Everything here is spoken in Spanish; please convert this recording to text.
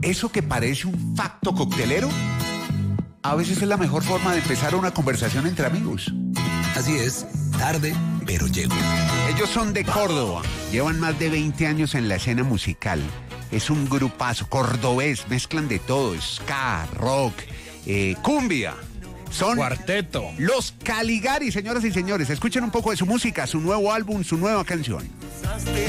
eso que parece un facto coctelero, a veces es la mejor forma de empezar una conversación entre amigos. Así es, tarde, pero llego. Ellos son de Córdoba, llevan más de 20 años en la escena musical. Es un grupazo cordobés, mezclan de todo, ska, rock, cumbia. Son Cuarteto. los Caligari, señoras y señores. Escuchen un poco de su música, su nuevo álbum, su nueva canción.